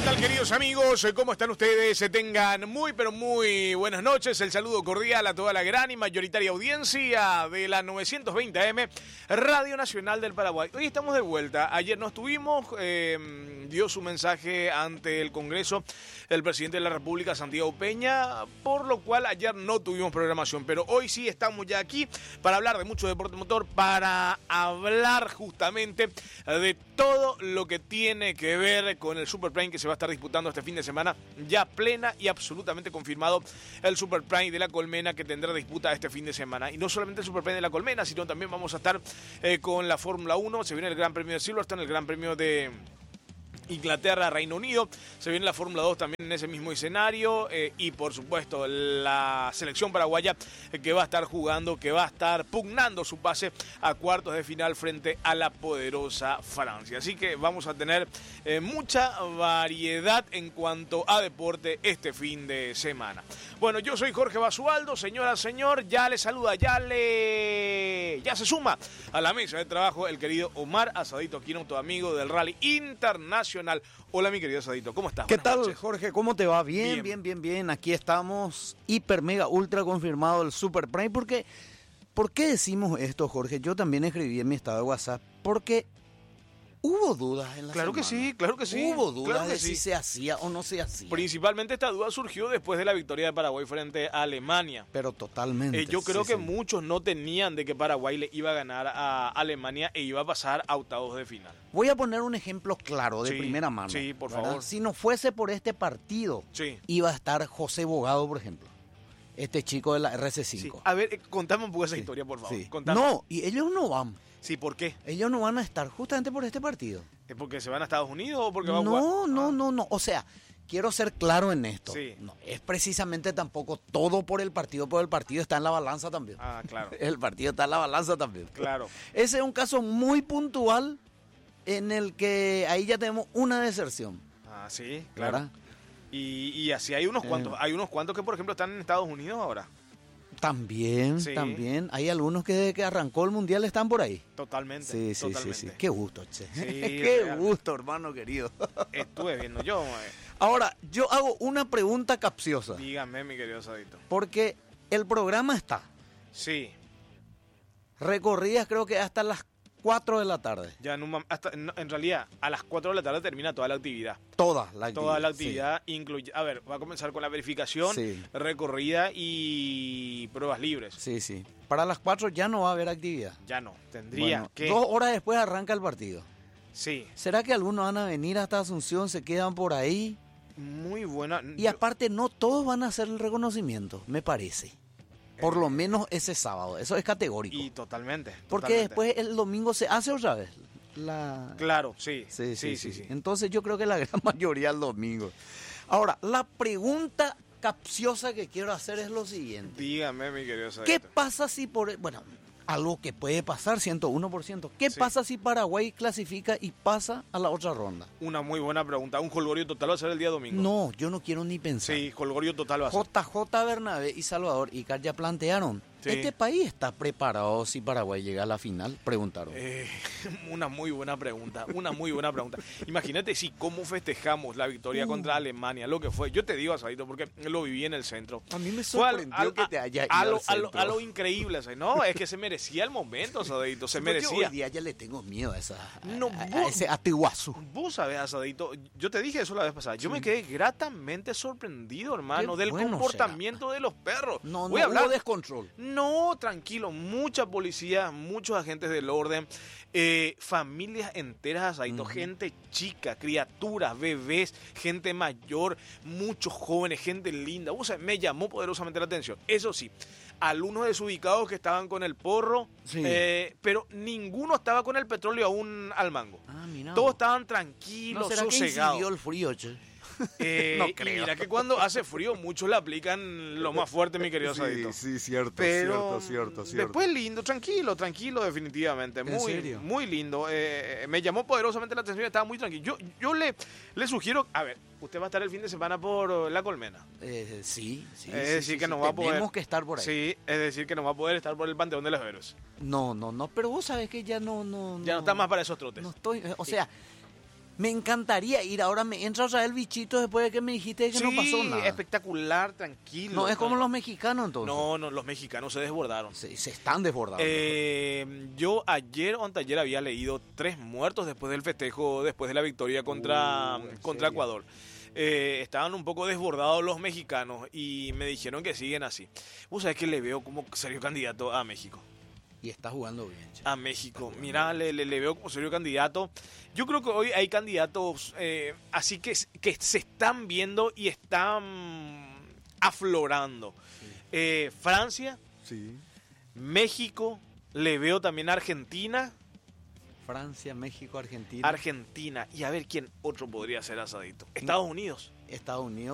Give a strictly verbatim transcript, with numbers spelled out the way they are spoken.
tal, queridos amigos? ¿Cómo están ustedes? Se tengan muy, pero muy buenas noches. El saludo cordial a toda la gran y mayoritaria audiencia de la novecientos veinte A M, Radio Nacional del Paraguay. Hoy estamos de vuelta. Ayer no estuvimos, eh, dio su mensaje ante el Congreso el presidente de la República, Santiago Peña, por lo cual ayer no tuvimos programación. Pero hoy sí estamos ya aquí para hablar de mucho deporte motor, para hablar justamente de todo lo que tiene que ver con el Super Prime que se va a estar disputando este fin de semana, ya plena y absolutamente confirmado el Super Prime de La Colmena que tendrá disputa este fin de semana. Y no solamente el Super Prime de La Colmena, sino también vamos a estar eh, con la Fórmula uno, se viene el Gran Premio de Silverstone, el Gran Premio de Inglaterra, Reino Unido, se viene la Fórmula dos también en ese mismo escenario eh, y por supuesto la selección paraguaya eh, que va a estar jugando, que va a estar pugnando su pase a cuartos de final frente a la poderosa Francia. Así que vamos a tener eh, mucha variedad en cuanto a deporte este fin de semana. Bueno, yo soy Jorge Basualdo, señora, señor, ya le saluda, ya le... ya se suma a la mesa de trabajo el querido Omar Asadito Aquino, tu amigo del Rally Internacional. Hola, mi querido Asadito, ¿cómo estás? ¿Qué Buenas tal, noches. Jorge? ¿Cómo te va? Bien, Bien, bien, bien, bien. Aquí estamos, hiper, mega, ultra confirmado el Super Prime. Porque, ¿por qué decimos esto, Jorge? Yo también escribí en mi estado de WhatsApp. Porque hubo dudas en la Claro que semana. sí, claro que sí. Hubo dudas claro que de sí. si se hacía o no se hacía. Principalmente esta duda surgió después de la victoria de Paraguay frente a Alemania. Pero totalmente. Eh, yo creo sí, que sí. muchos no tenían de que Paraguay le iba a ganar a Alemania e iba a pasar a octavos de final. Voy a poner un ejemplo claro de Sí, primera mano. sí, por ¿verdad? favor. Si no fuese por este partido, Sí. iba a estar José Bogado, por ejemplo. Este chico de la R C Sí. cinco. A ver, eh, contame un poco esa Sí, historia, por favor. sí. Contame. No, y ellos no van. Sí, ¿por qué? Ellos no van a estar justamente por este partido. ¿Es porque se van a Estados Unidos o porque va a No, jugar? no, Ah. no, no. O sea, quiero ser claro en esto. Sí. No es precisamente tampoco todo por el partido, porque el partido está en la balanza también. Ah, claro. El partido está en la balanza también. Claro. Ese es un caso muy puntual en el que ahí ya tenemos una deserción. Ah, sí, claro. ¿Verdad? Y, y así hay unos Eh. cuantos, hay unos cuantos que por ejemplo están en Estados Unidos ahora. También, Sí. también. Hay algunos que desde que arrancó el mundial están por ahí. Totalmente. Sí, sí, totalmente. sí, sí. Qué gusto, che. Sí, Qué real. gusto, hermano querido. Estuve viendo yo. eh, Ahora, yo hago una pregunta capciosa. Dígame, mi querido Sadito. Porque el programa está. Sí, Recorridas creo que hasta las cuatro de la tarde. ya en, un mom- hasta, en, en realidad a las cuatro de la tarde termina toda la actividad. Toda la actividad. Toda la actividad incluye, a ver, va a comenzar con la verificación, Sí. recorrida y pruebas libres. Sí, sí, sí. Para las cuatro ya no va a haber actividad. Ya no, tendría Bueno, que... Dos horas después arranca el partido. Sí, ¿Será que algunos van a venir hasta Asunción, se quedan por ahí? muy buena. Y Yo- aparte no todos van a hacer el reconocimiento, me parece. Por lo menos ese sábado, eso es categórico. y totalmente. Porque totalmente. después el domingo se hace otra vez. La... Claro, sí. Sí sí sí, sí. Entonces yo creo que la gran mayoría el domingo. Ahora, la pregunta capciosa que quiero hacer es lo siguiente. Dígame, mi querido ¿Qué Sadito. pasa si por... Bueno, algo que puede pasar, ciento uno por ciento. ¿Qué Sí. pasa si Paraguay clasifica y pasa a la otra ronda? Una muy buena pregunta. ¿Un jolgorio total va a ser el día domingo? No, yo no quiero ni pensar. Sí, jolgorio total va a ser. J J Bernabé y Salvador Icar ya plantearon. Sí. ¿Este país está preparado si Paraguay llega a la final? Preguntaron. Eh, una muy buena pregunta, una muy buena pregunta. Imagínate si cómo festejamos la victoria Uh. contra Alemania, lo que fue. Yo te digo, Asadito, porque lo viví en el centro. A mí me Fue al- sorprendió al- que te haya ido a, al lo, a, lo, centro. a lo increíble, ¿sabes? No, es que se merecía el momento, Asadito, se Porque merecía. hoy día ya le tengo miedo a, esa, a- No, a- a vos- ese atiguazú. Vos sabés, Asadito, yo te dije eso la vez pasada. Yo me quedé gratamente sorprendido, hermano, Qué del bueno comportamiento de los perros. No, Voy no a hablar hubo descontrol. No, tranquilo, mucha policía, muchos agentes del orden, eh, familias enteras, Asadito, Ujú. gente chica, criaturas, bebés, gente mayor, muchos jóvenes, gente linda. O sea, me llamó poderosamente la atención. Eso sí, algunos desubicados que estaban con el porro, Sí. eh, pero ninguno estaba con el petróleo aún al mango. Ah, mira. Todos estaban ¿No tranquilos, será que sosegados. incidió el frío, che? Eh, No y creo. mira que cuando hace frío muchos le aplican lo más fuerte, mi querido Sadito. sí, cierto, Pero después lindo, tranquilo, tranquilo, definitivamente. ¿En Muy, serio? muy lindo. Eh, me llamó poderosamente la atención, estaba muy tranquilo. Yo, yo le, le sugiero, a ver, usted va a estar el fin de semana por La Colmena. Eh, sí, sí. Es sí, decir, sí, que sí. no va a poder. Tenemos que estar por ahí. Sí, es decir, que no va a poder estar por el Panteón de los Héroes. No, no, no, pero vos sabés que ya no... no Ya no está más para esos trotes. No estoy, o sea, Me encantaría ir, ahora me entra otra vez el bichito después de que me dijiste que sí, no pasó nada. Espectacular, tranquilo. No es como los mexicanos entonces. No, no, los mexicanos se desbordaron. Se, se están desbordando. Eh, yo ayer o anteayer había leído tres muertos después del festejo, después de la victoria contra, Uh, contra serio? Ecuador. Eh, estaban un poco desbordados los mexicanos y me dijeron que siguen así. Vos sabés que le veo como serio candidato a México. Y está jugando bien, che. A México. Mira, le, le, le veo como serio candidato. Yo creo que hoy hay candidatos eh, así que, que se están viendo y están aflorando. Eh, Francia, Sí. México, le veo también a Argentina. Francia, México, Argentina. Argentina. Y a ver quién otro podría ser asadito. Estados Unidos. Estados Unidos.